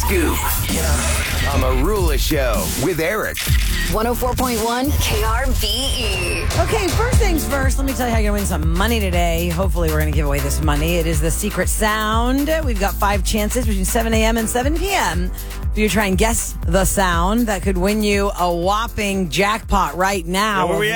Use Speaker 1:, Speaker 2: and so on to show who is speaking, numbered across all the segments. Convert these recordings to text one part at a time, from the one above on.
Speaker 1: Scoop on the Rula Show with Eric.
Speaker 2: 104.1 KRVE.
Speaker 3: Okay, first things first, let me tell you how you're going to win some money today. Hopefully, we're going to give away this money. It is the secret sound. We've got 5 chances between 7 a.m. and 7 p.m. for you to try and guess the sound that could win you a whopping jackpot right now of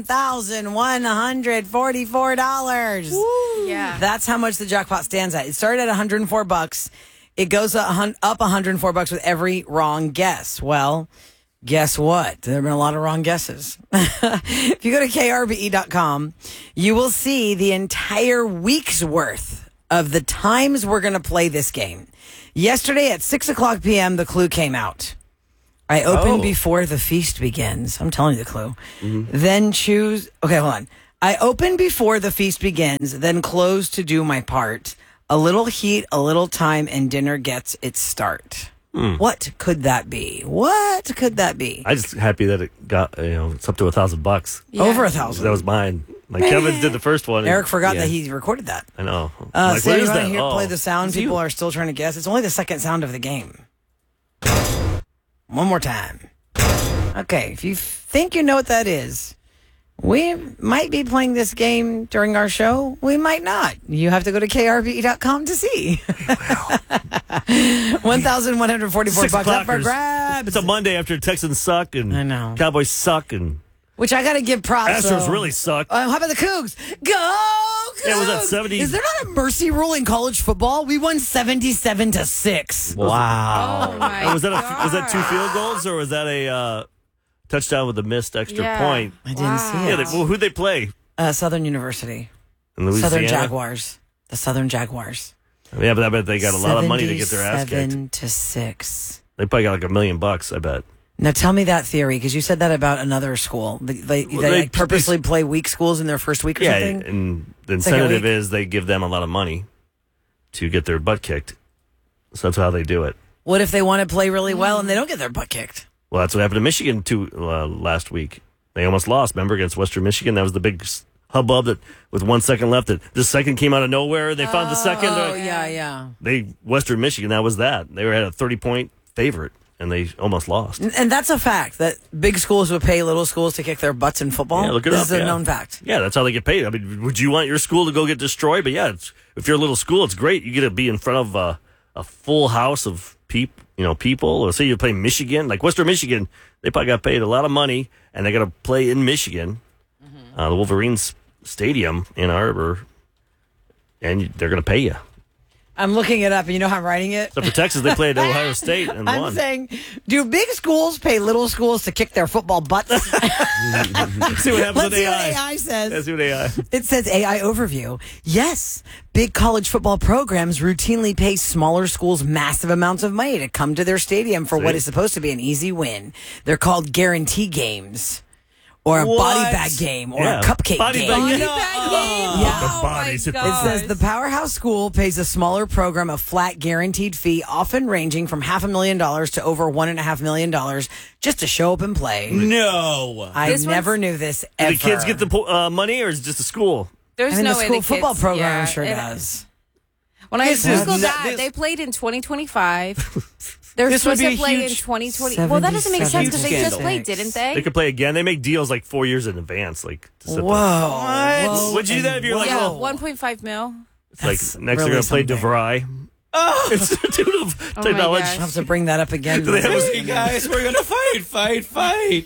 Speaker 3: $1,144.
Speaker 4: Yeah.
Speaker 3: That's how much the jackpot stands at. It started at $104. It goes up $104 with every wrong guess. Well, guess what? There have been a lot of wrong guesses. If you go to krve.com, you will see the entire week's worth of the times we're going to play this game. Yesterday at 6 o'clock p.m., the clue came out. I open before the feast begins. I'm telling you the clue. Then choose. Okay, hold on. I open before the feast begins, then close to do my part. A little heat, a little time, and dinner gets its start. What could that be? What could that be?
Speaker 5: I'm just happy that it got, it's up to $1,000.
Speaker 4: Yeah.
Speaker 3: Over 1,000.
Speaker 5: That was mine. Like Kevin did the first one.
Speaker 3: Eric forgot that he recorded that.
Speaker 5: I know.
Speaker 3: So
Speaker 5: what
Speaker 3: you
Speaker 5: is
Speaker 3: want to
Speaker 5: that?
Speaker 3: hear play the sound?
Speaker 5: It's
Speaker 3: People
Speaker 5: you.
Speaker 3: are still trying to guess. It's only the second sound of the game. One more time. Okay, if you think you know what that is, we might be playing this game during our show. We might not. You have to go to krve.com to see. $1,144 up for grabs.
Speaker 5: It's a Monday after Texans suck and
Speaker 3: I know.
Speaker 5: Cowboys suck and
Speaker 3: Which I got to give props.
Speaker 5: Astros really suck.
Speaker 3: How about the Cougs? Go Cougs!
Speaker 5: Yeah, was that 70?
Speaker 3: Is there not a mercy rule in college football? We won 77-6.
Speaker 5: Wow.
Speaker 4: Oh, my
Speaker 5: was that 2 field goals or was that a touchdown with a missed extra point?
Speaker 3: I didn't see
Speaker 5: Yeah,
Speaker 3: it.
Speaker 5: who'd they play?
Speaker 3: Southern University.
Speaker 5: In Louisiana?
Speaker 3: Southern Jaguars. The Southern Jaguars.
Speaker 5: Yeah, but I bet they got a lot of money to get their ass kicked.
Speaker 3: 77-6.
Speaker 5: They probably got like $1 million, I bet.
Speaker 3: Now tell me that theory, because you said that about another school. They like purposely play weak schools in their first week or something?
Speaker 5: Yeah, and the
Speaker 3: Second
Speaker 5: incentive
Speaker 3: week?
Speaker 5: is they give them a lot of money to get their butt kicked. So that's how they do it.
Speaker 3: What if they want to play really well and they don't get their butt kicked?
Speaker 5: Well, that's what happened to Michigan last week. They almost lost, remember, against Western Michigan. That was the big hubbub that with 1 second left. That the second came out of nowhere. They found the second.
Speaker 3: Oh, yeah.
Speaker 5: Western Michigan, that was that. They had a 30-point favorite, and they almost lost.
Speaker 3: And that's a fact, that big schools would pay little schools to kick their butts in football.
Speaker 5: Yeah, look it
Speaker 3: this
Speaker 5: up.
Speaker 3: is a known fact.
Speaker 5: Yeah, that's how they get paid. I mean, would you want your school to go get destroyed? But yeah, if you're a little school, it's great. You get to be in front of a full house of people. Or say you play Michigan, like Western Michigan, they probably got paid a lot of money, and they got to play in Michigan, the Wolverines Stadium in Ann Arbor, and they're going to pay you.
Speaker 3: I'm looking it up, and you know how I'm writing it?
Speaker 5: So for Texas, they played Ohio State and
Speaker 3: I'm
Speaker 5: won.
Speaker 3: saying, do big schools pay little schools to kick their football butts?
Speaker 5: See what happens
Speaker 3: Let's
Speaker 5: with
Speaker 3: see
Speaker 5: AI.
Speaker 3: what AI says.
Speaker 5: Let's see what AI.
Speaker 3: It says AI overview. Yes, big college football programs routinely pay smaller schools massive amounts of money to come to their stadium for what is supposed to be an easy win. They're called guarantee games. Or a body bag game, or a cupcake game.
Speaker 4: Body bag game?
Speaker 3: Yeah.
Speaker 5: The bodies.
Speaker 4: Oh, my
Speaker 3: It says the powerhouse school pays a smaller program a flat guaranteed fee, often ranging from $500,000 to over $1.5 million, just to show up and play.
Speaker 6: No.
Speaker 3: I never knew this ever.
Speaker 5: Do the kids get the money, or is it just the school?
Speaker 4: There's
Speaker 3: I mean,
Speaker 4: no
Speaker 3: the
Speaker 4: way
Speaker 3: school
Speaker 4: the
Speaker 3: football
Speaker 4: kids,
Speaker 3: program
Speaker 4: yeah,
Speaker 3: sure
Speaker 4: it-
Speaker 3: does.
Speaker 4: When I
Speaker 6: This is
Speaker 4: Googled
Speaker 6: not-
Speaker 4: that,
Speaker 6: this-
Speaker 4: they played in 2025. They're
Speaker 6: This would
Speaker 4: supposed
Speaker 6: be
Speaker 4: to
Speaker 6: a
Speaker 4: play
Speaker 6: huge-
Speaker 4: in 2020. Well, that doesn't make sense because they just played, didn't
Speaker 5: They
Speaker 4: they?
Speaker 5: could play again. They make deals like 4 years in advance. Like, to sit there.
Speaker 3: Whoa.
Speaker 5: Would you do that if you're like,
Speaker 4: Yeah,
Speaker 5: oh,
Speaker 4: 1.5 mil.
Speaker 5: it's like
Speaker 3: That's
Speaker 5: next
Speaker 3: really
Speaker 5: they're going to play
Speaker 3: something.
Speaker 5: DeVry? Oh, Institute of
Speaker 4: Oh my
Speaker 5: Technology.
Speaker 4: gosh.
Speaker 3: I'll have to bring that up again.
Speaker 5: Do they have a-
Speaker 6: Hey guys, we're gonna fight.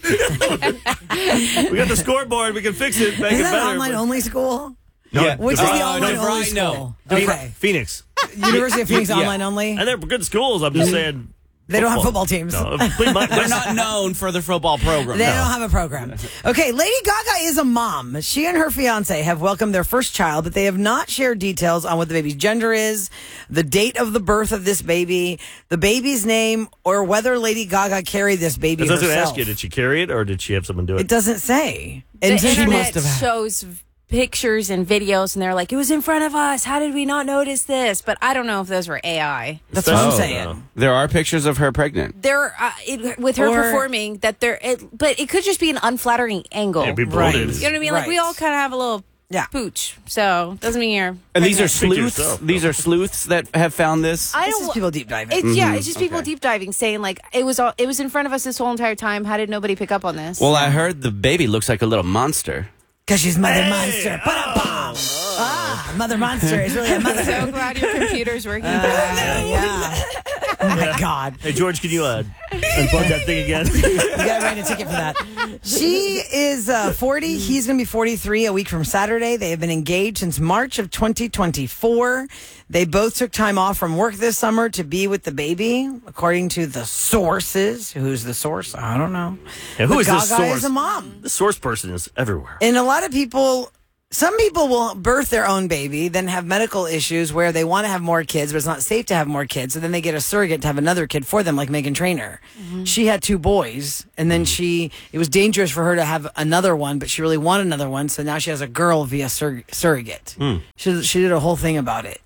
Speaker 5: We got the scoreboard. We can fix it. Make
Speaker 3: Is
Speaker 5: it
Speaker 3: that
Speaker 5: better.
Speaker 3: online only school?
Speaker 5: No,
Speaker 6: Yeah.
Speaker 3: Which is the
Speaker 6: No,
Speaker 3: online only
Speaker 6: right, no.
Speaker 3: school?
Speaker 5: Phoenix.
Speaker 3: Okay.
Speaker 5: Phoenix.
Speaker 3: University of Phoenix
Speaker 6: Yeah.
Speaker 3: online only?
Speaker 5: And they're good schools. I'm just saying.
Speaker 3: They don't have football teams.
Speaker 5: No,
Speaker 6: They're not known for their football program.
Speaker 3: They don't have a program. Okay, Lady Gaga is a mom. She and her fiance have welcomed their first child, but they have not shared details on what the baby's gender is, the date of the birth of this baby, the baby's name, or whether Lady Gaga carried this baby
Speaker 5: I was going to
Speaker 3: herself.
Speaker 5: ask you, did she carry it or did she have someone do
Speaker 3: It
Speaker 5: it?
Speaker 3: doesn't say.
Speaker 4: The
Speaker 3: And since she
Speaker 4: internet
Speaker 3: must have.
Speaker 4: shows pictures and videos, and they're like, it was in front of us. How did we not notice this? But I don't know if those were AI.
Speaker 3: That's what I'm
Speaker 6: Oh,
Speaker 3: saying.
Speaker 5: no.
Speaker 6: There are pictures of her pregnant.
Speaker 4: They're with her
Speaker 3: Or-
Speaker 4: performing that but it could just be an unflattering angle.
Speaker 5: It'd be
Speaker 3: Right.
Speaker 5: bloated.
Speaker 4: You know what I mean? Like we
Speaker 3: Right.
Speaker 4: all kind of have a little
Speaker 3: Yeah.
Speaker 4: pooch. So doesn't mean you're.
Speaker 6: And these are
Speaker 5: Speak to
Speaker 6: sleuths.
Speaker 5: yourself,
Speaker 6: These are sleuths that have found this.
Speaker 4: I
Speaker 3: This
Speaker 4: don't.
Speaker 3: is people deep diving.
Speaker 4: It's yeah. It's just people
Speaker 6: Okay.
Speaker 4: deep diving, saying like it was in front of us this whole entire time. How did nobody pick up on this?
Speaker 6: Well, I heard the baby looks like a little monster.
Speaker 3: Because she's Mother Monster. Ba-da-bam. Mother Monster is really a mother.
Speaker 4: so glad your computer's working.
Speaker 3: Yeah. Oh my God.
Speaker 5: Hey, George, can you unplug that thing again?
Speaker 3: You gotta write a ticket for that. She is 40. He's going to be 43 a week from Saturday. They have been engaged since March of 2024. They both took time off from work this summer to be with the baby, according to the sources. Who's the source? I don't know.
Speaker 5: Yeah, who
Speaker 3: But
Speaker 5: is this
Speaker 3: Gaga
Speaker 5: source?
Speaker 3: is a mom.
Speaker 5: The source person is everywhere.
Speaker 3: And a lot of people, some people will birth their own baby, then have medical issues where they want to have more kids, but it's not safe to have more kids. So then they get a surrogate to have another kid for them, like Meghan Trainor. She had 2 boys, and then it was dangerous for her to have another one, but she really wanted another one. So now she has a girl via surrogate. She did a whole thing about it.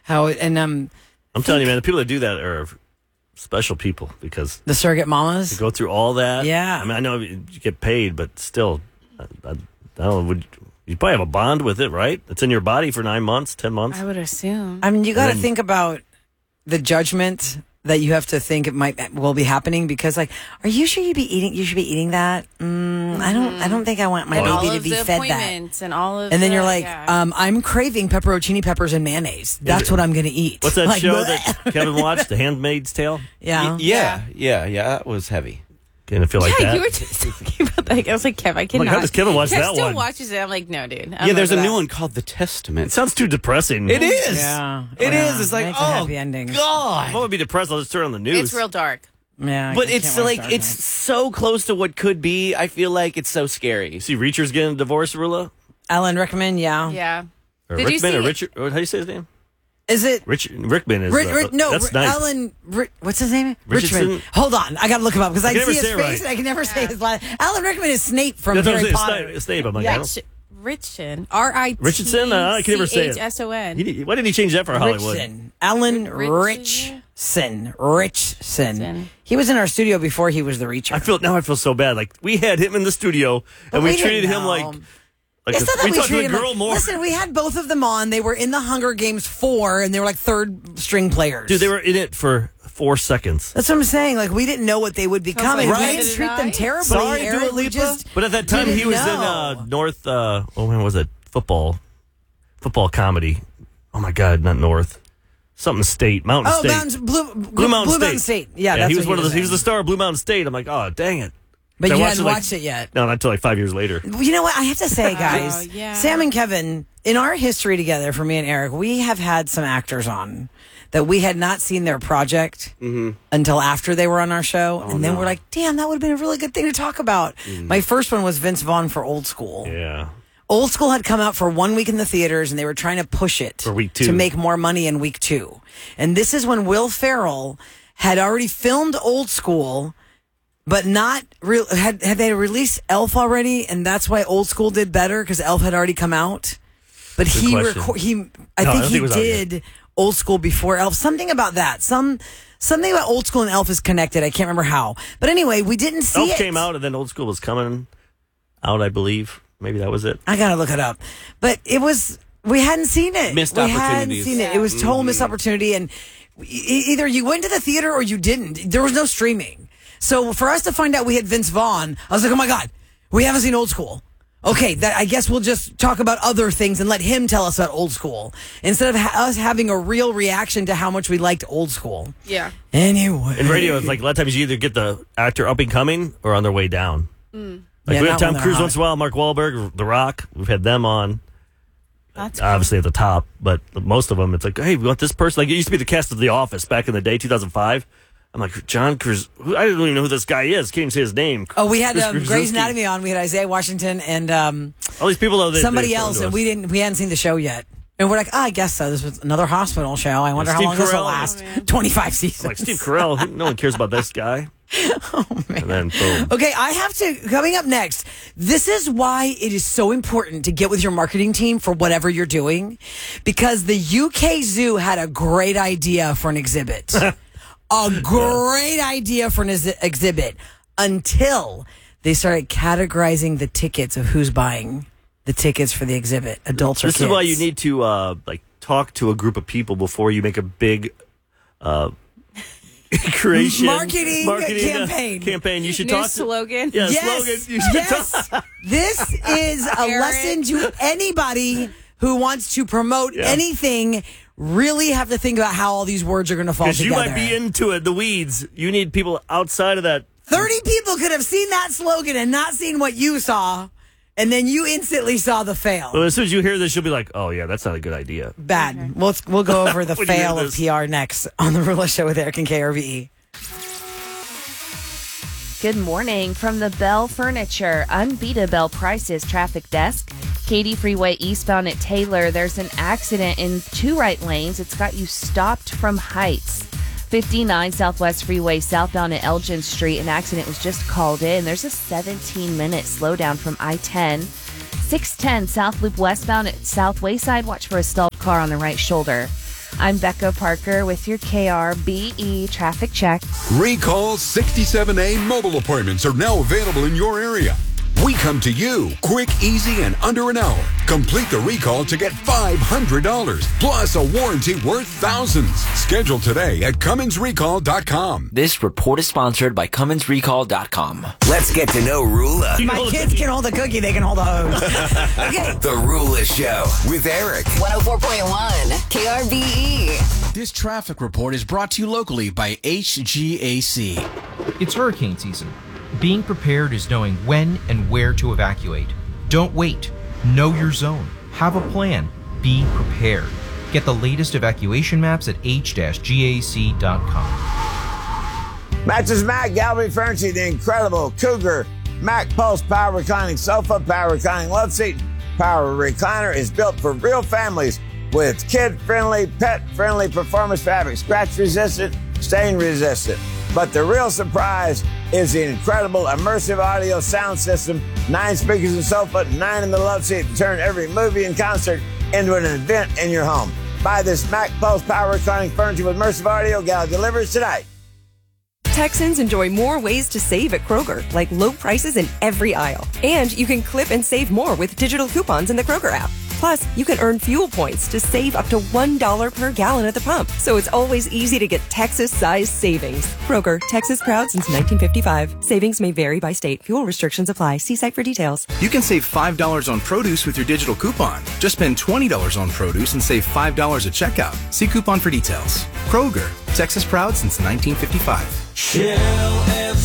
Speaker 5: I'm telling you, man, the people that do that are special people because
Speaker 3: The surrogate mamas.
Speaker 5: they go through all that.
Speaker 3: Yeah.
Speaker 5: I mean, I know you get paid, but still, I don't know, you probably have a bond with it, right? It's in your body for 9 months, 10 months.
Speaker 4: I would assume.
Speaker 3: I mean, you got to
Speaker 5: then-
Speaker 3: think about the judgment that you have to think will be happening because, like, are you sure you should be eating that? I don't think I want my
Speaker 4: and all
Speaker 3: baby
Speaker 4: of
Speaker 3: to be
Speaker 4: the
Speaker 3: fed that.
Speaker 4: appointments and all of.
Speaker 3: And then
Speaker 4: the,
Speaker 3: you're like,
Speaker 4: yeah.
Speaker 3: I'm craving pepperoni peppers and mayonnaise. That's what I'm going to eat.
Speaker 5: What's that
Speaker 3: Like,
Speaker 5: show
Speaker 3: bleh.
Speaker 5: that Kevin watched, The Handmaid's Tale?
Speaker 3: Yeah.
Speaker 6: Yeah. That was heavy.
Speaker 5: Kind of feel like
Speaker 4: yeah,
Speaker 5: that.
Speaker 4: you were just talking about that. I was like, Kev, I cannot.
Speaker 5: how does Kevin watch
Speaker 4: Kev
Speaker 5: that
Speaker 4: still
Speaker 5: one?
Speaker 4: watches it. I'm like, no, dude.
Speaker 6: There's a new one called The Testament.
Speaker 5: It sounds too depressing.
Speaker 6: It is.
Speaker 3: Yeah.
Speaker 6: It
Speaker 3: Yeah.
Speaker 6: is. It's like,
Speaker 3: It's a
Speaker 6: oh,
Speaker 3: happy ending.
Speaker 5: If I
Speaker 6: God.
Speaker 5: want to be depressed, I'll just turn on the news.
Speaker 4: It's real dark.
Speaker 3: Yeah. I
Speaker 6: But
Speaker 3: can't
Speaker 6: it's
Speaker 3: watch
Speaker 6: like,
Speaker 3: Dark
Speaker 6: it's
Speaker 3: Knight.
Speaker 6: so close to what could be. I feel like it's so scary.
Speaker 5: You see Reacher's getting divorced, Rula?
Speaker 3: Alan Rickman. Yeah.
Speaker 4: Yeah.
Speaker 5: Or
Speaker 4: Did you
Speaker 5: Rickman
Speaker 4: see
Speaker 5: or
Speaker 4: it?
Speaker 5: Richard? How do you say his name?
Speaker 3: Is it?
Speaker 5: Rickman is.
Speaker 3: That's
Speaker 5: nice.
Speaker 3: Alan. what's his name?
Speaker 5: Richardson?
Speaker 3: Richmond. Hold on, I got to look him up because I
Speaker 5: can
Speaker 3: see
Speaker 5: never
Speaker 3: his
Speaker 5: say
Speaker 3: face
Speaker 5: it right.
Speaker 3: and I can never say his last. Alan Rickman is Snape from
Speaker 5: That's what I'm
Speaker 3: Harry
Speaker 5: saying,
Speaker 3: Potter.
Speaker 5: Snape. I'm like, I don't-
Speaker 4: Richardson. R-I-T.
Speaker 5: Richardson? I can never say it.
Speaker 4: Richson.
Speaker 5: Why did he change that for Hollywood?
Speaker 3: Richson. Alan Richson. He was in our studio before he was the Reacher.
Speaker 5: I feel so bad. Like we had him in the studio and we
Speaker 3: we didn't
Speaker 5: treated him
Speaker 3: know.
Speaker 5: like
Speaker 3: It's not that
Speaker 5: we
Speaker 3: we
Speaker 5: talked to
Speaker 3: treated
Speaker 5: the
Speaker 3: him
Speaker 5: girl
Speaker 3: like,
Speaker 5: more.
Speaker 3: Listen, we had both of them on. They were in the Hunger Games 4, and they were like third string players.
Speaker 5: Dude, they were in it for 4 seconds.
Speaker 3: That's what I'm saying. Like we didn't know what they would become.
Speaker 4: like,
Speaker 3: And
Speaker 5: right?
Speaker 3: we didn't treat them terribly.
Speaker 5: Sorry,
Speaker 3: Eric.
Speaker 5: Dua
Speaker 3: We
Speaker 5: Lipa.
Speaker 3: just
Speaker 5: But at that time, he
Speaker 3: didn't
Speaker 5: was
Speaker 3: know.
Speaker 5: in North. When was it? Football comedy. Oh my God, not North. Something State, Mountain
Speaker 3: Oh,
Speaker 5: State.
Speaker 3: Blue Mountain State. Yeah, that's
Speaker 5: he was
Speaker 3: what
Speaker 5: one of the.
Speaker 3: in.
Speaker 5: He was the star of Blue Mountain State. I'm like, oh, dang it.
Speaker 3: But
Speaker 5: I
Speaker 3: you
Speaker 5: watched
Speaker 3: hadn't
Speaker 5: it, like-
Speaker 3: watched it yet.
Speaker 5: No, not until like 5 years later.
Speaker 3: You know what? I have to say, guys,
Speaker 4: yeah.
Speaker 3: Sam and Kevin, in our history together, for me and Eric, we have had some actors on that we had not seen their project until after they were on our show. And then we're like, damn, that would have been a really good thing to talk about. My first one was Vince Vaughn for Old School.
Speaker 5: Yeah.
Speaker 3: Old School had come out for 1 week in the theaters, and they were trying to push it
Speaker 5: For week 2.
Speaker 3: to make more money in week 2. And this is when Will Ferrell had already filmed Old School, but not had they released Elf already, and that's why Old School did better because Elf had already come out. But
Speaker 5: Good question.
Speaker 3: I
Speaker 5: No, I
Speaker 3: think
Speaker 5: don't
Speaker 3: he
Speaker 5: think it was out yet.
Speaker 3: did Old School before Elf. Something about that. Something about Old School and Elf is connected. I can't remember how. But anyway, we didn't see
Speaker 5: Elf
Speaker 3: it.
Speaker 5: came out, and then Old School was coming out, I believe. Maybe that was it.
Speaker 3: I gotta look it up. But we hadn't seen it.
Speaker 6: Missed
Speaker 3: we hadn't
Speaker 6: opportunities.
Speaker 3: seen it. It was total missed opportunity, and either you went to the theater or you didn't. There was no streaming. So for us to find out we had Vince Vaughn, I was like, oh my God, we haven't seen Old School. Okay, I guess we'll just talk about other things and let him tell us about Old School instead of us having a real reaction to how much we liked Old School.
Speaker 4: Yeah.
Speaker 3: Anyway.
Speaker 5: In radio, it's like a lot of times you either get the actor up and coming or on their way down. Like
Speaker 3: Yeah,
Speaker 5: we
Speaker 3: not
Speaker 5: have Tom
Speaker 3: when
Speaker 5: Cruise
Speaker 3: they're
Speaker 5: once in a while, Mark Wahlberg, The Rock. We've had them on.
Speaker 4: That's
Speaker 5: Obviously at the top, but most of them, it's like, hey, we want this person. Like it used to be the cast of The Office back in the day, 2005. I'm like, John Cruise. I didn't even know who this guy is. Can't even say his name.
Speaker 3: Oh, we had
Speaker 5: Chris
Speaker 3: Grey's
Speaker 5: Krasinski.
Speaker 3: Anatomy on. We had Isaiah Washington and
Speaker 5: All these people, though,
Speaker 3: somebody
Speaker 5: they're
Speaker 3: else,
Speaker 5: to
Speaker 3: and
Speaker 5: us.
Speaker 3: we hadn't seen the show yet. And we're like, I guess so. This was another hospital show. I wonder how
Speaker 5: Steve
Speaker 3: long this will
Speaker 5: Carell.
Speaker 3: last. 25 seasons.
Speaker 5: I'm like, Steve Carell, no one cares about this guy.
Speaker 3: Oh, man.
Speaker 5: And then boom.
Speaker 3: Okay, I have to, coming up next, this is why it is so important to get with your marketing team for whatever you're doing, because the UK Zoo had a great idea for an exhibit. A great idea for an exhibit until they started categorizing the tickets of who's buying the tickets for the exhibit, adults or kids.
Speaker 5: This is why you need to talk to a group of people before you make a big creation
Speaker 3: marketing
Speaker 5: campaign. You should
Speaker 4: New
Speaker 5: talk
Speaker 4: slogan.
Speaker 5: Yeah,
Speaker 3: Yes,
Speaker 5: slogan. You should
Speaker 3: yes. This is a lesson to anybody who wants to promote anything. Really have to think about how all these words are going to fall together.
Speaker 5: Because you might be into it, the weeds. You need people outside of that.
Speaker 3: 30 people could have seen that slogan and not seen what you saw, and then you instantly saw the fail.
Speaker 5: Well, as soon as you hear this, you'll be like, oh, yeah, that's not a good idea.
Speaker 3: Bad. We'll go over the
Speaker 5: When you
Speaker 3: fail
Speaker 5: hear
Speaker 3: of
Speaker 5: this.
Speaker 3: PR next on The Rula Show with Eric and KRVE.
Speaker 4: Good morning from the Bell Furniture Unbeatable Prices Traffic Desk. Katy Freeway eastbound at Taylor, there's an accident in 2 right lanes. It's got you stopped from Heights. 59 Southwest Freeway southbound at Elgin Street, an accident was just called in. There's a 17-minute slowdown from I-10. 610 South Loop westbound at South Wayside, watch for a stalled car on the right shoulder. I'm Becca Parker with your KRBE traffic check.
Speaker 7: Recall 67A mobile appointments are now available in your area. We come to you quick, easy, and under an hour. Complete the recall to get $500 plus a warranty worth thousands. Schedule today at CumminsRecall.com.
Speaker 8: This report is sponsored by CumminsRecall.com.
Speaker 1: Let's get to know Rula.
Speaker 3: My kids can hold a cookie, they can hold a hose. Okay.
Speaker 1: The Rula Show with Eric.
Speaker 2: 104.1 KRVE.
Speaker 9: This traffic report is brought to you locally by HGAC.
Speaker 10: It's hurricane season. Being prepared is knowing when and where to evacuate. Don't wait. Know your zone. Have a plan. Be prepared. Get the latest evacuation maps at h-gac.com.
Speaker 11: Matches Mac Gallery Furniture, the incredible Cougar Mac Pulse Power Reclining Sofa, Power Reclining Love Seat, Power Recliner is built for real families with kid-friendly, pet-friendly performance fabric, scratch-resistant, stain-resistant. But the real surprise is the incredible immersive audio sound system, 9 speakers in the sofa, 9 in the love seat to turn every movie and concert into an event in your home. Buy this Mac Pulse Power Reclining Furniture with immersive audio. Gallery delivers tonight.
Speaker 12: Texans enjoy more ways to save at Kroger, like low prices in every aisle. And you can clip and save more with digital coupons in the Kroger app. Plus, you can earn fuel points to save up to $1 per gallon at the pump. So it's always easy to get Texas-sized savings. Kroger, Texas proud since 1955. Savings may vary by state. Fuel restrictions apply. See site for details.
Speaker 9: You can save $5 on produce with your digital coupon. Just spend $20 on produce and save $5 at checkout. See coupon for details. Kroger, Texas proud since 1955.
Speaker 13: Shell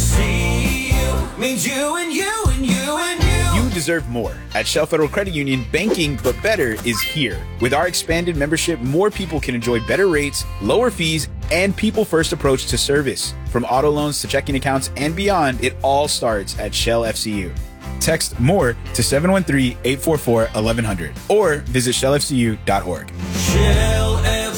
Speaker 13: FCU means you and you and you and you.
Speaker 14: You deserve more. At Shell Federal Credit Union, banking but better is here. With our expanded membership, more people can enjoy better rates, lower fees, and people-first approach to service. From auto loans to checking accounts and beyond, it all starts at Shell FCU. Text MORE to 713-844-1100 or visit shellfcu.org.
Speaker 13: Shell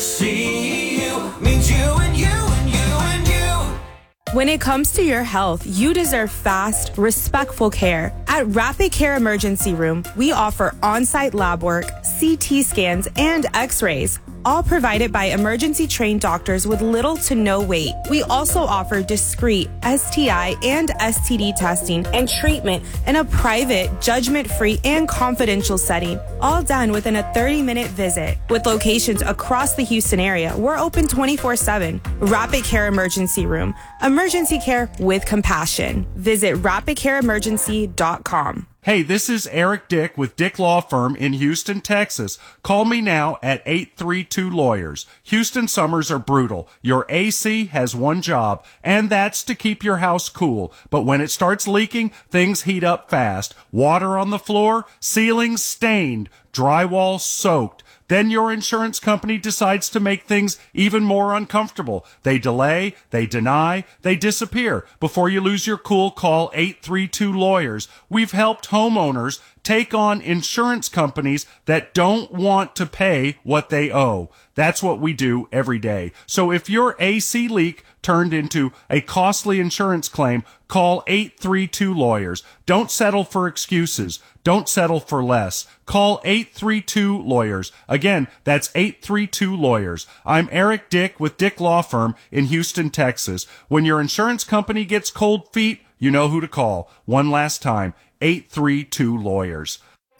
Speaker 13: FCU means you and you and you and you.
Speaker 15: When it comes to your health, you deserve fast, respectful care. At Rapid Care Emergency Room, we offer on-site lab work, CT scans, and x-rays, all provided by emergency-trained doctors with little to no wait. We also offer discreet STI and STD testing and treatment in a private, judgment-free, and confidential setting, all done within a 30-minute visit. With locations across the Houston area, we're open 24/7. Rapid Care Emergency Room. Emergency care with compassion. Visit rapidcareemergency.com.
Speaker 16: Hey, this is Eric Dick with Dick Law Firm in Houston, Texas. Call me now at 832-LAWYERS. Houston summers are brutal. Your AC has one job, and that's to keep your house cool. But when it starts leaking, things heat up fast. Water on the floor, ceilings stained, drywall soaked. Then your insurance company decides to make things even more uncomfortable. They delay, they deny, they disappear. Before you lose your cool, call 832-LAWYERS. We've helped homeowners take on insurance companies that don't want to pay what they owe. That's what we do every day. So if your AC leak turned into a costly insurance claim, call 832-LAWYERS. Don't settle for excuses. Don't settle for less. Call 832-LAWYERS. Again, that's 832-LAWYERS. I'm Eric Dick with Dick Law Firm in Houston, Texas. When your insurance company gets cold feet, you know who to call. One last time, 832-LAWYERS.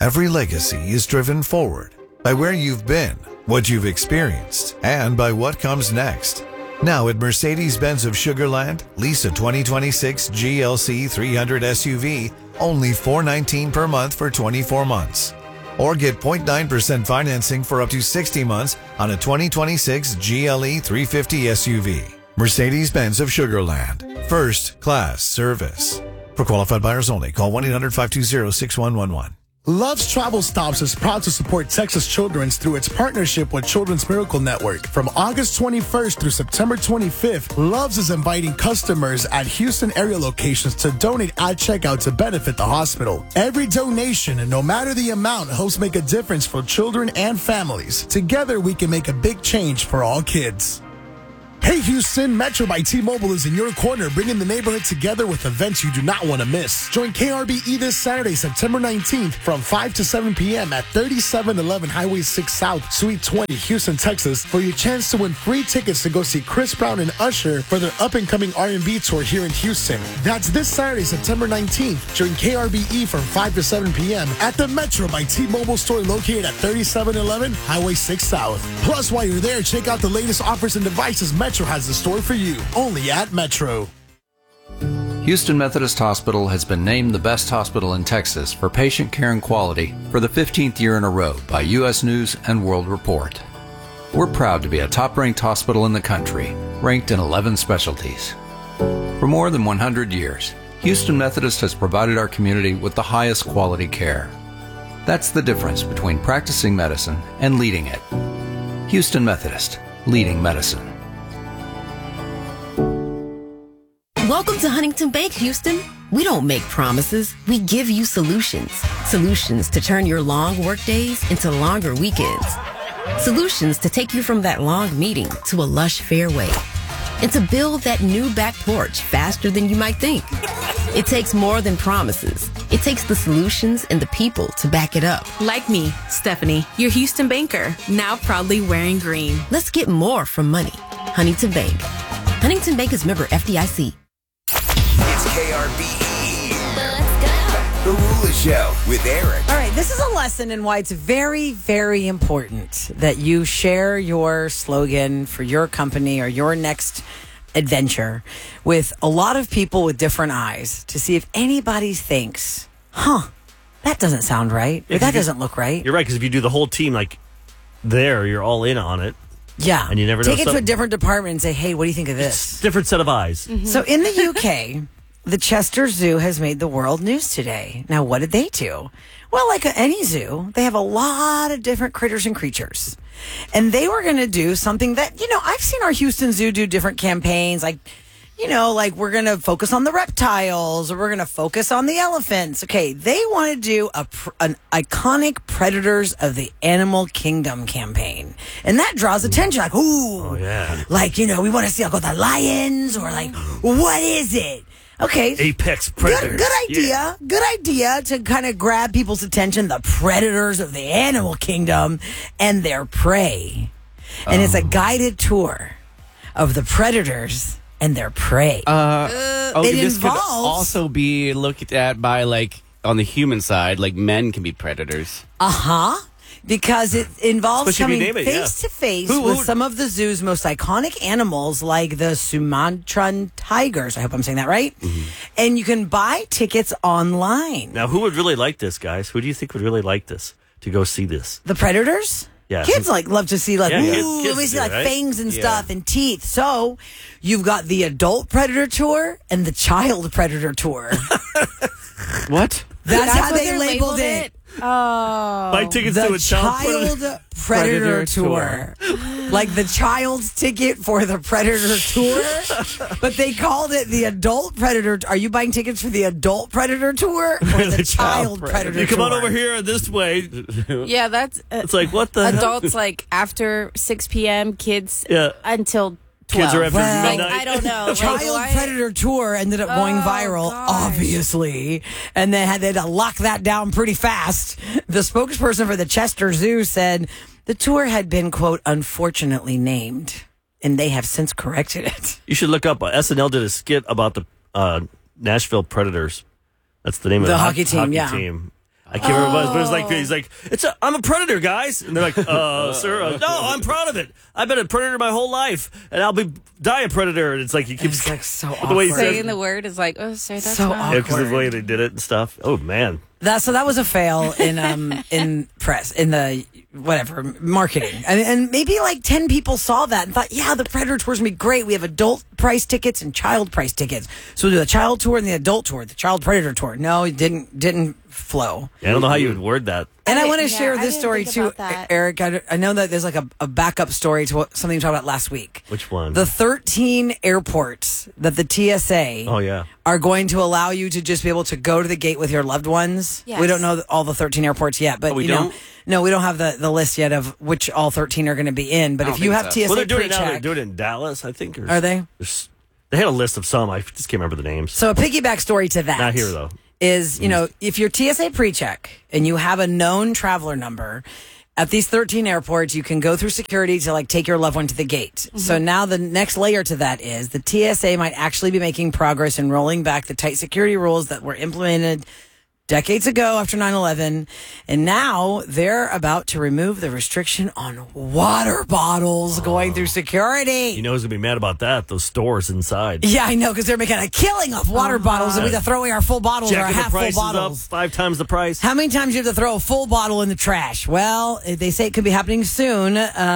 Speaker 17: Every legacy is driven forward by where you've been, what you've experienced, and by what comes next. Now at Mercedes-Benz of Sugar Land, lease a 2026 GLC 300 SUV, only $419 per month for 24 months. Or get 0.9% financing for up to 60 months on a 2026 GLE 350 SUV. Mercedes-Benz of Sugar Land. First class service. For qualified buyers only, call 1-800-520-6111.
Speaker 18: Love's Travel Stops is proud to support Texas Children's through its partnership with Children's Miracle Network. From August 21st through September 25th, Love's is inviting customers at Houston area locations to donate at checkout to benefit the hospital. Every donation, and no matter the amount, helps make a difference for children and families. Together, we can make a big change for all kids. Hey Houston, Metro by T-Mobile is in your corner, bringing the neighborhood together with events you do not want to miss. Join KRBE this Saturday, September 19th from 5 to 7 p.m. at 3711 Highway 6 South, Suite 20, Houston, Texas, for your chance to win free tickets to go see Chris Brown and Usher for their up-and-coming R&B tour here in Houston. That's this Saturday, September 19th, during KRBE from 5 to 7 p.m. at the Metro by T-Mobile store located at 3711 Highway 6 South. Plus, while you're there, check out the latest offers and devices Metro has the store for you, only at Metro.
Speaker 19: Houston Methodist Hospital has been named the best hospital in Texas for patient care and quality for the 15th year in a row by U.S. News and World Report. We're proud to be a top-ranked hospital in the country, ranked in 11 specialties. For more than 100 years, Houston Methodist has provided our community with the highest quality care. That's the difference between practicing medicine and leading it. Houston Methodist, leading medicine.
Speaker 20: Welcome to Huntington Bank, Houston. We don't make promises. We give you solutions. Solutions to turn your long work days into longer weekends. Solutions to take you from that long meeting to a lush fairway. And to build that new back porch faster than you might think. It takes more than promises. It takes the solutions and the people to back it up.
Speaker 21: Like me, Stephanie, your Houston banker, now proudly wearing green.
Speaker 20: Let's get more from money. Huntington Bank. Huntington Bank is member FDIC.
Speaker 1: It's KRBE. Let's go. The Rula Show with Eric.
Speaker 3: All right, this is a lesson in why it's very, very important that you share your slogan for your company or your next adventure with a lot of people with different eyes to see if anybody thinks, that doesn't sound right. Or that doesn't look right.
Speaker 5: You're right, because if you do the whole team like there, you're all in on it.
Speaker 3: Yeah.
Speaker 5: And you never
Speaker 3: take
Speaker 5: know
Speaker 3: it to a different department and say, hey, what do you think of this?
Speaker 5: Different set of eyes.
Speaker 3: Mm-hmm. So in the UK, the Chester Zoo has made the world news today. Now, what did they do? Well, like any zoo, they have a lot of different critters and creatures. And they were going to do something that, I've seen our Houston Zoo do different campaigns, like we're going to focus on the reptiles or we're going to focus on the elephants. Okay, they want to do an iconic Predators of the Animal Kingdom campaign. And that draws attention. Like, ooh,
Speaker 5: oh, yeah.
Speaker 3: Like, we want to see the lions or like, what is it? Okay.
Speaker 5: Apex Predators.
Speaker 3: Good idea. Yeah. Good idea to kind of grab people's attention. The Predators of the Animal Kingdom and their prey. And it's a guided tour of the predators and their prey.
Speaker 6: This could also be looked at by on the human side, men can be predators.
Speaker 3: Because it involves
Speaker 5: Especially
Speaker 3: coming face to face with some of the zoo's most iconic animals, like the Sumatran tigers. I hope I'm saying that right. Mm-hmm. And you can buy tickets online.
Speaker 5: Now, who would really like this, guys? Who do you think would really like this to go see this?
Speaker 3: The predators?
Speaker 5: Yeah.
Speaker 3: Kids love to see let me see
Speaker 5: right?
Speaker 3: fangs and stuff and teeth. So you've got the adult predator tour and the child predator tour.
Speaker 6: What?
Speaker 3: That's how they labeled it.
Speaker 21: Oh.
Speaker 5: Buy tickets to a
Speaker 3: child predator tour. Like the child's ticket for the predator tour. But they called it the adult predator. Are you buying tickets for the adult predator tour or the child predator tour?
Speaker 5: You come on over here this way.
Speaker 21: Yeah, that's...
Speaker 5: it's like, what the
Speaker 21: adults after 6 p.m., kids until 12.
Speaker 5: Kids are after midnight.
Speaker 21: I don't know.
Speaker 3: The child predator tour ended up going viral, obviously, and they had to lock that down pretty fast. The spokesperson for the Chester Zoo said the tour had been, quote, unfortunately named, and they have since corrected it.
Speaker 5: You should look up. SNL did a skit about the Nashville Predators. That's the name of
Speaker 3: the
Speaker 5: the
Speaker 3: hockey team.
Speaker 5: I can't remember what it was, but it was like, he's like, I'm a predator, guys. And they're like, sir, no, I'm proud of it. I've been a predator my whole life, and I'll die a predator. And it's like, he keeps
Speaker 3: like so
Speaker 5: the way he
Speaker 21: saying
Speaker 5: says,
Speaker 21: the word is like, oh, sir, that's
Speaker 3: So
Speaker 21: not.
Speaker 5: yeah, because of the way they did it and stuff. Oh, man.
Speaker 3: So that was a fail in press, in the whatever marketing, and maybe like 10 people saw that and thought, yeah, the Predator tour's gonna be great. We have adult price tickets and child price tickets, so we'll do the child tour and the adult tour, the child Predator tour. No, it didn't flow.
Speaker 5: Yeah, I don't know how you would word that.
Speaker 3: And I want to share
Speaker 21: I
Speaker 3: this
Speaker 21: didn't
Speaker 3: story
Speaker 21: think
Speaker 3: too,
Speaker 21: about that.
Speaker 3: Eric. I know that there's like a backup story to something we talked about last week.
Speaker 5: Which one?
Speaker 3: The 13 airports that the TSA
Speaker 5: Oh, yeah.
Speaker 3: are going to allow you to just be able to go to the gate with your loved ones.
Speaker 21: Yes.
Speaker 3: We don't know all the 13 airports yet, but
Speaker 6: we
Speaker 3: you know,
Speaker 6: don't?
Speaker 3: no, we don't have the list yet of which all 13 are going to be in. But
Speaker 6: I
Speaker 3: if
Speaker 6: don't
Speaker 3: you
Speaker 6: think
Speaker 3: have
Speaker 6: so.
Speaker 3: TSA
Speaker 5: Well, they're doing it now. They're
Speaker 3: pre-check,
Speaker 5: doing it in Dallas, I think.
Speaker 3: Are they?
Speaker 5: They had a list of some. I just can't remember the names.
Speaker 3: so a piggyback story to that.
Speaker 5: Not here, though.
Speaker 3: Is, you know, if you're TSA pre-check and you have a known traveler number at these 13 airports, you can go through security to like take your loved one to the gate. So now the next layer to that is the TSA might actually be making progress in rolling back the tight security rules that were implemented decades ago after 9/11, and now they're about to remove the restriction on water bottles going through security.
Speaker 5: You know who's going to be mad about that? Those stores inside.
Speaker 3: Yeah, I know, because they're making a killing off water bottles, and we have to throw away our full bottles or our
Speaker 5: Jacking the
Speaker 3: half full
Speaker 5: prices
Speaker 3: bottles.
Speaker 5: up 5 times the price.
Speaker 3: How many times do you have to throw a full bottle in the trash? Well, they say it could be happening soon,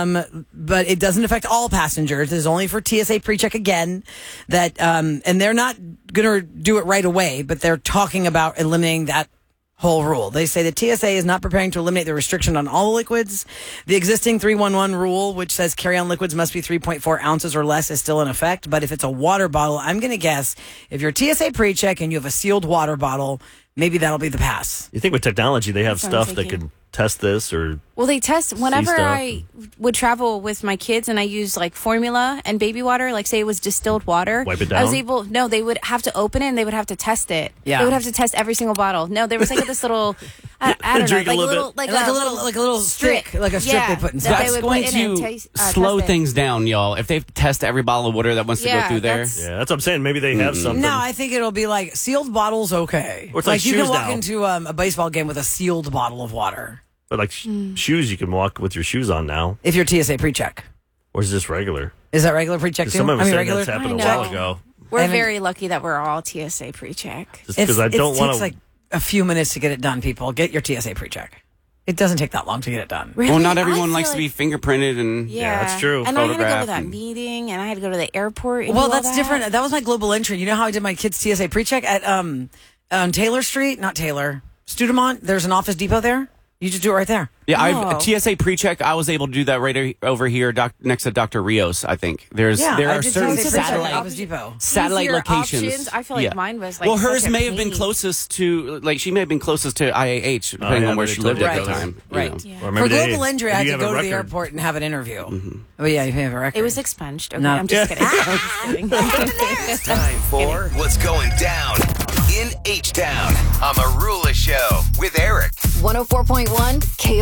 Speaker 3: but it doesn't affect all passengers. It's only for TSA pre-check again. That and they're not going to do it right away, but they're talking about eliminating that whole rule. They say the TSA is not preparing to eliminate the restriction on all liquids. The existing 311 rule, which says carry-on liquids must be 3.4 ounces or less, is still in effect. But if it's a water bottle, I'm going to guess if you're TSA pre-check and you have a sealed water bottle, maybe that'll be the pass.
Speaker 5: You think with technology they have
Speaker 21: That's what I'm
Speaker 5: stuff that
Speaker 21: thinking.
Speaker 5: could test this or
Speaker 21: Well, they test whenever
Speaker 5: stuff.
Speaker 21: I would travel with my kids and I use like formula and baby water, like say it was distilled water.
Speaker 5: Wipe it
Speaker 21: I was
Speaker 5: down?
Speaker 21: able, no, they would have to open it and they would have to test it.
Speaker 3: Yeah.
Speaker 21: They would have to test every single bottle. No, there was like this little, I don't know,
Speaker 5: Drink a
Speaker 21: like
Speaker 5: little bit.
Speaker 21: like
Speaker 3: a little stick, like a strip they put in
Speaker 21: that
Speaker 3: stuff.
Speaker 21: they
Speaker 6: That's
Speaker 21: would
Speaker 6: going
Speaker 21: put in and
Speaker 6: to
Speaker 21: taste,
Speaker 6: slow
Speaker 21: test it.
Speaker 6: things down, y'all. If they test every bottle of water that wants to go
Speaker 21: Yeah,
Speaker 6: through there.
Speaker 21: that's-
Speaker 5: Yeah, that's what I'm saying. Maybe they have something.
Speaker 3: No, I think it'll be like sealed bottles, okay.
Speaker 5: Or it's like
Speaker 3: you can
Speaker 5: shoes
Speaker 3: walk
Speaker 5: now.
Speaker 3: into a baseball game with a sealed bottle of water
Speaker 5: But like shoes, you can walk with your shoes on now.
Speaker 3: if you're TSA pre-check.
Speaker 5: Or is this regular?
Speaker 3: Is that regular pre-check
Speaker 5: 'Cause
Speaker 3: too?
Speaker 5: someone was saying
Speaker 3: regular.
Speaker 5: that's happened a
Speaker 21: I
Speaker 5: while
Speaker 21: know.
Speaker 5: ago.
Speaker 21: We're
Speaker 3: haven't-
Speaker 21: very lucky that we're all TSA pre-check.
Speaker 5: Just because I don't
Speaker 3: It
Speaker 5: want
Speaker 3: takes like a few minutes to get it done. People get your TSA pre-check. It doesn't take that long to get it done.
Speaker 6: Well, not
Speaker 21: I
Speaker 6: everyone
Speaker 21: feel
Speaker 6: likes to be fingerprinted and
Speaker 21: Yeah,
Speaker 5: that's true.
Speaker 21: And I had to go to
Speaker 6: photographed
Speaker 21: that
Speaker 6: and-
Speaker 21: meeting, and I had to go to the airport. And
Speaker 3: Well,
Speaker 21: do all
Speaker 3: that's
Speaker 21: that.
Speaker 3: different. That was my global entry. You know how I did my kids' TSA pre-check at on Taylor Street? Not Taylor. Studemont. There's an Office Depot there. You just do it right there.
Speaker 6: Yeah,
Speaker 21: Oh.
Speaker 6: I've TSA pre-check. I was able to do that right over here, next to Dr. Rios. I think there
Speaker 3: Yeah,
Speaker 6: are
Speaker 3: I did
Speaker 6: certain
Speaker 3: TSA pre-check at
Speaker 6: satellite
Speaker 3: Office Depot.
Speaker 6: satellite
Speaker 21: Easier
Speaker 6: locations.
Speaker 21: options. I feel like mine was, like,
Speaker 6: well, hers
Speaker 21: such a
Speaker 6: may have been
Speaker 21: pain.
Speaker 6: closest to she may have been closest to IAH depending
Speaker 5: yeah,
Speaker 6: on where
Speaker 5: they
Speaker 6: she
Speaker 5: told
Speaker 6: lived
Speaker 5: you
Speaker 6: at the
Speaker 5: that.
Speaker 6: time. you
Speaker 3: Right.
Speaker 6: know.
Speaker 21: Yeah.
Speaker 5: Or
Speaker 3: For
Speaker 5: maybe
Speaker 3: global
Speaker 5: they-
Speaker 3: entry, I
Speaker 5: if
Speaker 3: had
Speaker 5: you
Speaker 3: to
Speaker 5: have a
Speaker 3: go to the
Speaker 5: record.
Speaker 3: airport and have an interview. Oh yeah, you have a record.
Speaker 21: It was expunged. Okay,
Speaker 3: No.
Speaker 21: I'm just kidding. I'm just kidding.
Speaker 1: It's time for What's Going Down in H-Town on Marula Show with Eric.
Speaker 2: 104.1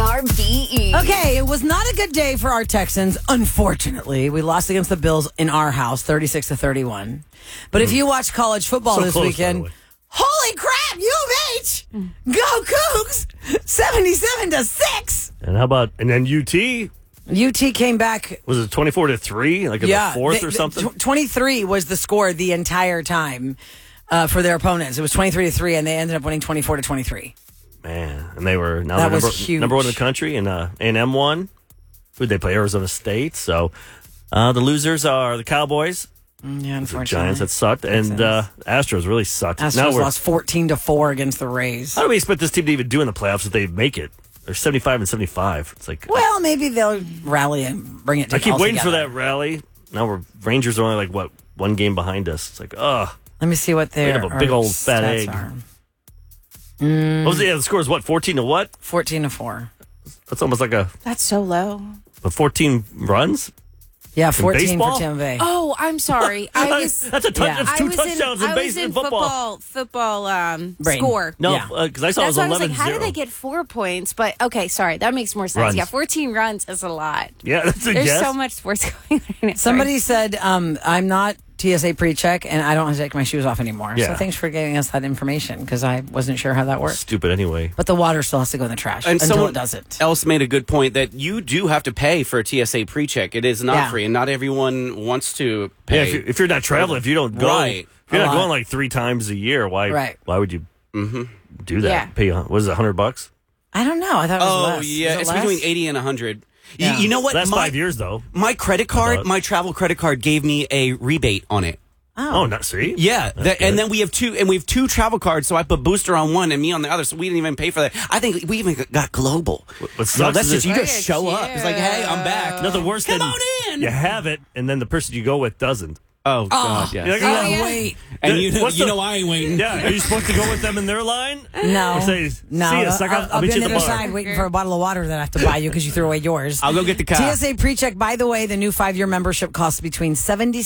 Speaker 2: KRBE.
Speaker 3: Okay, it was not a good day for our Texans. Unfortunately, we lost against the Bills in our house, 36-31. But if you watch college football
Speaker 5: So
Speaker 3: this
Speaker 5: close, by
Speaker 3: weekend,
Speaker 5: the way.
Speaker 3: holy crap, U of H, go Cougs, 77-6.
Speaker 5: And how about and then UT?
Speaker 3: UT came back.
Speaker 5: Was it 24-3? Like in the fourth or something?
Speaker 3: 23 was the score the entire time for their opponents. It was 23-3, and they ended up winning 24-23.
Speaker 5: Man, and they were now
Speaker 3: That
Speaker 5: they're
Speaker 3: was huge.
Speaker 5: number one in the country, and A&M won. Who'd they play? Arizona State. So the losers are the Cowboys,
Speaker 3: Yeah,
Speaker 5: the
Speaker 3: unfortunately.
Speaker 5: Giants that sucked, and Astros really sucked.
Speaker 3: Astros
Speaker 5: now
Speaker 3: lost 14-4 against the Rays.
Speaker 5: How do we expect this team to even do in the playoffs if they make it? They're 75-75. It's like
Speaker 3: Well, maybe they'll rally and bring it
Speaker 5: I keep
Speaker 3: all
Speaker 5: waiting for
Speaker 3: together.
Speaker 5: that rally. Now Rangers are only like one game behind us. It's like
Speaker 3: Let me see what
Speaker 5: they
Speaker 3: their
Speaker 5: have a big old fat
Speaker 3: stats
Speaker 5: egg.
Speaker 3: are.
Speaker 5: What was the score? Is what 14 to what?
Speaker 3: 14-4.
Speaker 5: That's almost like a
Speaker 21: That's so low.
Speaker 5: 14 runs.
Speaker 3: Yeah,
Speaker 5: In
Speaker 3: 14
Speaker 5: baseball?
Speaker 3: for Tampa Bay.
Speaker 21: Oh, I'm sorry. I was.
Speaker 5: That's a touch.
Speaker 3: Yeah.
Speaker 5: That's two
Speaker 21: I was
Speaker 5: touchdowns in
Speaker 21: I was
Speaker 5: baseball.
Speaker 21: in
Speaker 5: football.
Speaker 21: football
Speaker 3: Brain.
Speaker 21: score.
Speaker 5: No,
Speaker 3: Yeah.
Speaker 5: because I saw
Speaker 21: That's
Speaker 5: it
Speaker 21: why I
Speaker 5: was
Speaker 21: was like,
Speaker 5: 11-0.
Speaker 21: how did they get 4 points? But okay, sorry, that makes more sense.
Speaker 5: Runs.
Speaker 21: Yeah, 14 runs is a lot.
Speaker 5: Yeah, that's a
Speaker 21: There's
Speaker 5: guess.
Speaker 21: so much sports going on right now.
Speaker 3: Somebody said, I'm not TSA pre-check, and I don't have to take my shoes off anymore.
Speaker 5: Yeah.
Speaker 3: So thanks for giving us that information, because I wasn't sure how that worked.
Speaker 5: Stupid anyway.
Speaker 3: But the water still has to go in the trash
Speaker 6: And
Speaker 3: until
Speaker 6: someone
Speaker 3: it doesn't.
Speaker 6: else made a good point that you do have to pay for a TSA pre-check. It is not free, and not everyone wants to pay.
Speaker 5: Yeah, if you're not traveling, if you don't go,
Speaker 6: Right.
Speaker 5: if you're not going like 3 times a year, why would you do that?
Speaker 21: Yeah.
Speaker 5: Pay, what is it, $100?
Speaker 3: I don't know. I thought it was less.
Speaker 6: Yeah,
Speaker 3: Is it
Speaker 6: it's
Speaker 3: less?
Speaker 6: between 80 and 100.
Speaker 3: Yeah.
Speaker 6: You know what?
Speaker 5: That's 5 years, though.
Speaker 6: My credit card, my travel credit card gave me a rebate on it.
Speaker 5: Oh, not see?
Speaker 6: Yeah,
Speaker 5: That's
Speaker 6: and
Speaker 5: good.
Speaker 6: then we have two travel cards, so I put Booster on one and me on the other, so we didn't even pay for that. I think we even got Global.
Speaker 5: What sucks
Speaker 6: No, that's
Speaker 5: is
Speaker 6: just, you
Speaker 5: it-
Speaker 6: just show up. It's like, hey, I'm back.
Speaker 5: Nothing worse
Speaker 6: Come
Speaker 5: than
Speaker 6: on in.
Speaker 5: you have it, and then the person you go with doesn't.
Speaker 6: Oh, God, yeah.
Speaker 5: You're like,
Speaker 3: Oh,
Speaker 5: oh,
Speaker 3: yeah.
Speaker 5: wait.
Speaker 6: And you
Speaker 5: What's
Speaker 6: know I ain't waiting.
Speaker 5: Yeah, are you supposed to go with them in their line?
Speaker 3: No.
Speaker 5: Or say,
Speaker 3: No.
Speaker 5: see ya, sucker.
Speaker 3: I'll
Speaker 5: meet
Speaker 3: be
Speaker 5: you
Speaker 3: on the
Speaker 5: at
Speaker 3: other
Speaker 5: bar.
Speaker 3: side waiting for a bottle of water that I have to buy you because you threw away yours.
Speaker 6: I'll go get the car.
Speaker 3: TSA pre-check, by the way, the new 5-year membership costs between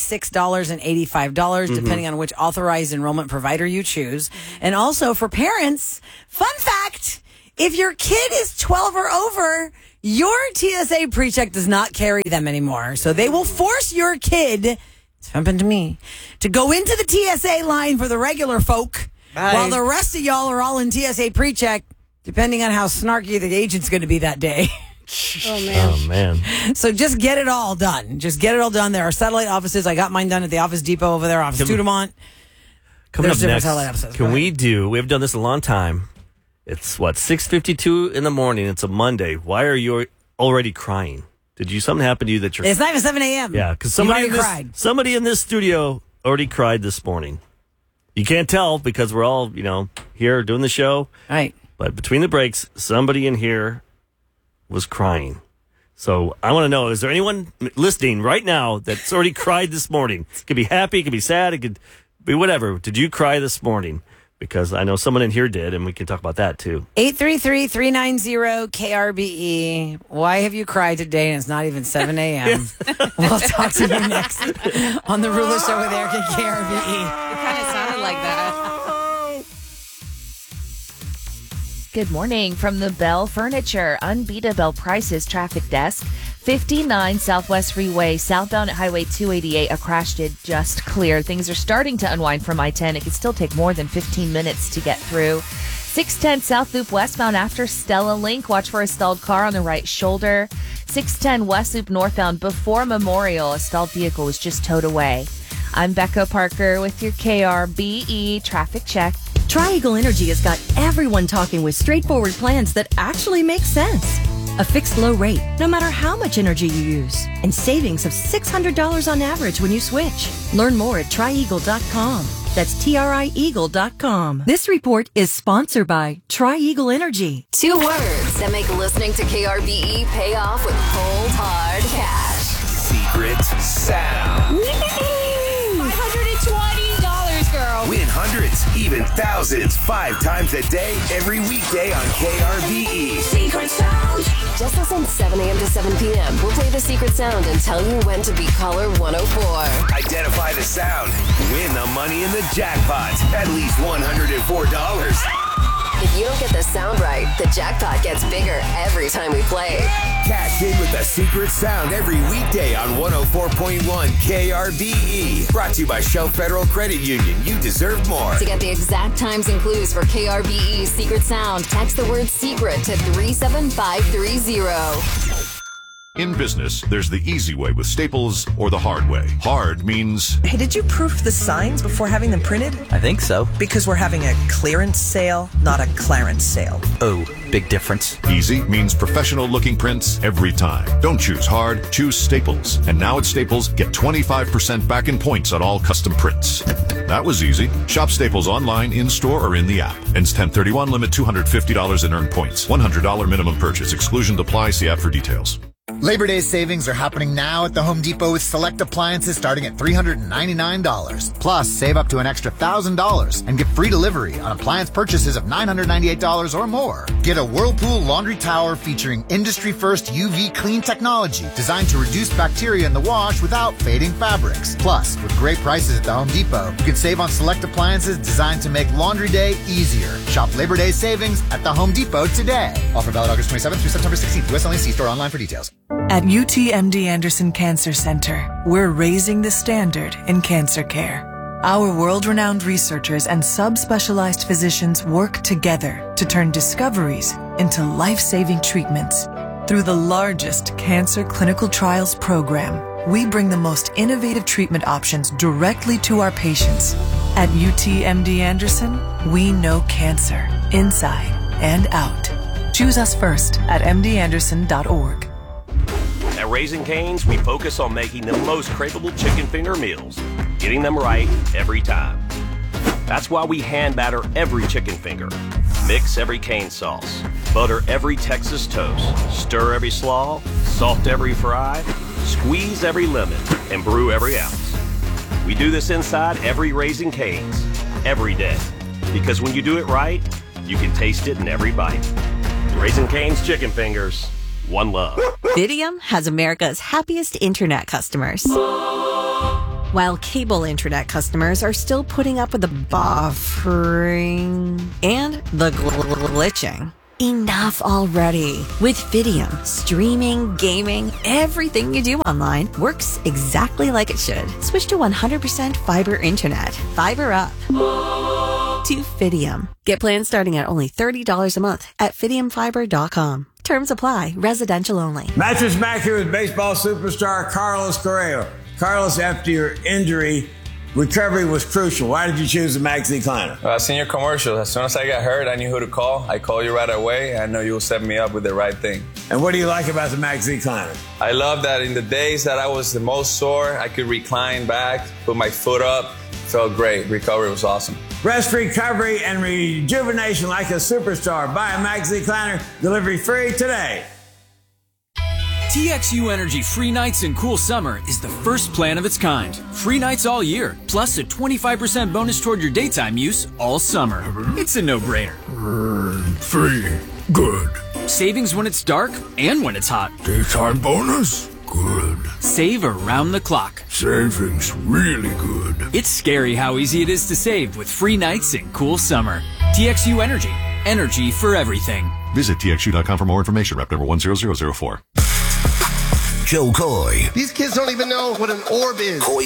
Speaker 3: $76 and $85, depending on which authorized enrollment provider you choose. And also for parents, fun fact, if your kid is 12 or over, your TSA pre-check does not carry them anymore. So they will force your kid, it's happened to me, to go into the TSA line for the regular folk while the rest of y'all are all in TSA pre-check, depending on how snarky the agent's going to be that day.
Speaker 21: Oh, man.
Speaker 5: Oh, man.
Speaker 3: So just get it all done. Just get it all done. There are satellite offices. I got mine done at the Office Depot over there, Office Studemont.
Speaker 5: Coming
Speaker 3: There's
Speaker 5: up
Speaker 3: different
Speaker 5: next,
Speaker 3: satellite offices.
Speaker 5: can we haven't done this in a long time. It's, 6:52 in the morning. It's a Monday. Why are you already crying? Did something happen to you that you're...
Speaker 3: It's not even 7 a.m.
Speaker 5: Yeah, because
Speaker 3: You've
Speaker 5: somebody
Speaker 3: already cried.
Speaker 5: somebody in this studio already cried this morning. You can't tell because we're all, here doing the show.
Speaker 3: Right.
Speaker 5: But between the breaks, somebody in here was crying. So I want to know, is there anyone listening right now that's already cried this morning? It could be happy, it could be sad, it could be whatever. Did you cry this morning? Because I know someone in here did, and we can talk about that too.
Speaker 3: 833-390-KRBE. Why have you cried today and it's not even 7 a.m.? We'll talk to you next on The Ruler Show with Eric and KRBE.
Speaker 21: It kind of sounded like that.
Speaker 4: Good morning from the Bell Furniture Unbeatable Prices Traffic Desk. 59 Southwest Freeway, southbound at Highway 288. A crash did just clear. Things are starting to unwind from I-10. It could still take more than 15 minutes to get through. 610 South Loop westbound after Stella Link. Watch for a stalled car on the right shoulder. 610 West Loop northbound before Memorial. A stalled vehicle was just towed away. I'm Becca Parker with your KRBE traffic check.
Speaker 22: Tri-Eagle Energy has got everyone talking with straightforward plans that actually make sense. A fixed low rate, no matter how much energy you use, and savings of $600 on average when you switch. Learn more at trieagle.com. That's TRIEagle.com. This report is sponsored by Tri-Eagle Energy.
Speaker 2: 2 words that make listening to KRBE pay off with cold, hard cash.
Speaker 1: Secret sound.
Speaker 21: $520, girl.
Speaker 1: Win hundreds, even thousands, 5 times a day, every weekday on KRBE.
Speaker 2: Secret sound. Just listen 7 a.m. to 7 p.m. We'll play the secret sound and tell you when to be caller 104.
Speaker 1: Identify the sound. Win the money in the jackpot. At least $104.
Speaker 2: If you don't get the sound right, the jackpot gets bigger every time we play.
Speaker 1: Cash in with the secret sound every weekday on 104.1 KRBE. Brought to you by Shell Federal Credit Union. You deserve more.
Speaker 2: To get the exact times and clues for KRBE's Secret Sound, text the word secret to 37530.
Speaker 23: In business, there's the easy way with Staples or the hard way. Hard means...
Speaker 24: Hey, did you proof the signs before having them printed?
Speaker 25: I think so.
Speaker 24: Because we're having a clearance sale, not a clarence sale.
Speaker 25: Oh, big difference.
Speaker 23: Easy means professional-looking prints every time. Don't choose hard, choose Staples. And now at Staples, get 25% back in points on all custom prints. That was easy. Shop Staples online, in-store, or in the app. Ends 10/31, limit $250 in earned points. $100 minimum purchase. Exclusion apply. See app for details.
Speaker 26: Labor Day savings are happening now at the Home Depot with select appliances starting at $399. Plus, save up to an extra $1,000 and get free delivery on appliance purchases of $998 or more. Get a Whirlpool laundry tower featuring industry-first UV clean technology designed to reduce bacteria in the wash without fading fabrics. Plus, with great prices at the Home Depot, you can save on select appliances designed to make laundry day easier. Shop Labor Day savings at the Home Depot today. Offer valid August 27th through September 16th. U.S. only. See store online for details.
Speaker 7: At UTMD Anderson Cancer Center, we're raising the standard in cancer care. Our world-renowned researchers and subspecialized physicians work together to turn discoveries into life-saving treatments. Through the largest cancer clinical trials program, we bring the most innovative treatment options directly to our patients. At UTMD Anderson, we know cancer inside and out. Choose us first at mdanderson.org.
Speaker 8: At Raising Cane's, we focus on making the most craveable chicken finger meals, getting them right every time. That's why we hand batter every chicken finger, mix every cane sauce, butter every Texas toast, stir every slaw, salt every fry, squeeze every lemon, and brew every ounce. We do this inside every Raising Cane's, every day. Because when you do it right, you can taste it in every bite. Raising Cane's chicken fingers, one love.
Speaker 9: Fidium has America's happiest internet customers. While cable internet customers are still putting up with the buffering and the glitching. Enough already. With Fidium, streaming, gaming, everything you do online works exactly like it should. Switch to 100% fiber internet. Fiber up. To Fidium. Get plans starting at only $30 a month at FidiumFiber.com. Terms apply. Residential only.
Speaker 10: Mattress Mac here with baseball superstar Carlos Correa. Carlos, after your injury, recovery was crucial. Why did you choose the Max Decliner?
Speaker 11: I seen your commercial. As soon as I got hurt, I knew who to call. I called you right away. I know you'll set me up with the right thing.
Speaker 10: And what do you like about the Max Decliner?
Speaker 11: I love that in the days that I was the most sore, I could recline back, put my foot up. Felt great. Recovery was awesome.
Speaker 10: Rest, recovery, and rejuvenation like a superstar. Buy a Max Decliner. Delivery free today.
Speaker 12: TXU Energy Free Nights and Cool Summer is the first plan of its kind. Free nights all year, plus a 25% bonus toward your daytime use all summer. It's a no-brainer.
Speaker 27: Free. Good.
Speaker 12: Savings when it's dark and when it's hot.
Speaker 27: Daytime bonus? Good.
Speaker 12: Save around the clock.
Speaker 27: Savings really good.
Speaker 12: It's scary how easy it is to save with free nights and cool summer. TXU Energy. Energy for everything.
Speaker 23: Visit TXU.com for more information. Rep number 10004.
Speaker 28: Joe Coy. These kids don't even know what an orb is.
Speaker 1: Coy